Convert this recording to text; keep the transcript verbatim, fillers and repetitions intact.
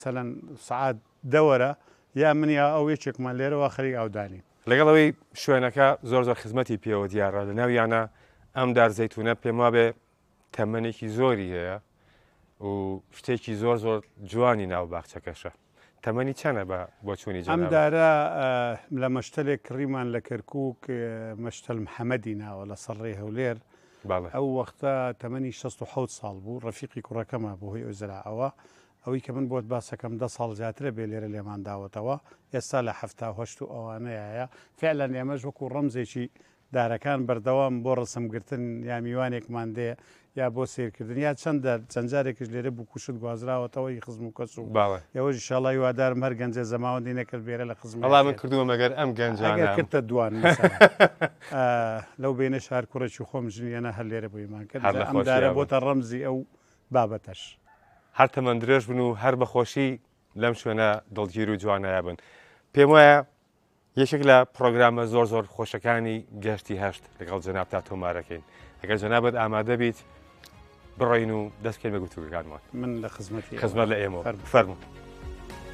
مثلەن سعات دەوەرە یا منی ئەو یەکێکمان لێرەوە خەریک ئەودانی لەگەڵەوەی شوێنەکە زۆر زۆر خزمەتی پێوە دیارە لە ناویانە ئەم دارزەیتونە پێم وابێ تەمەنێکی زۆری هەیە و شتێکی زۆر زۆر جوانی ناو باخچەکەشە. تەمەنی چەنە بە بۆ چوونی ئەم دارە لە مەشتەلێک کڕیمان لە کەرکووک مەشتەل محەممەدی ناوە لە سەرڕێ هەولێر ئەو وەختە تەمەنی شەست و حەوت ساڵ بوو ڕەفیقی کوڕەکەمە بۆ هۆی ئۆزراعەوە ئەوەی کە من بۆت باسەکەم دە ساڵ زیاترە بێ لێرە لێمان داوەتەوە ئێستا لە هەفتا هەشت و ئەوانەیە فعلەن ئێمەش وەکو ڕەمزێکی دارەکان بەردەوام بۆ ڕسمگرتن یا میوانێکمان دێ یا بۆ سیرکردن یا چەندە چەند جارێکش لێرە بوو کوشت گوازراوەتەوەی خزم و کەس و ئێوەش ئیشاڵای وادارم هەر گەنجێ زەماوەندی نەکرد بێرە لە خزم وەڵام من کردووە مەگەر ئەم گەنجانە کردە دوان لەو بینە شار کوڕێکی خۆم ژنیانە هەر لێرە بوویمان کرد ئەم دارە بۆتە ڕەمزی ئەو بابەتەش هەر تەمەند درێژ بن و هەر بەخۆشی لەم شوێنە دڵگیر و جوانایە بن. پێم وایە یەکێک لە پرۆگرامە زۆر زۆر خۆشەکانی گەشتی هەشت لەگەڵ جەناب تا تۆمارەکەین. ئەگەر جەنابەت ئامادە بیت بڕۆین و دەستکەین بە گوتوگەکانمان. من لە خزمەتی خزمەت لە ئێمە فەرموو.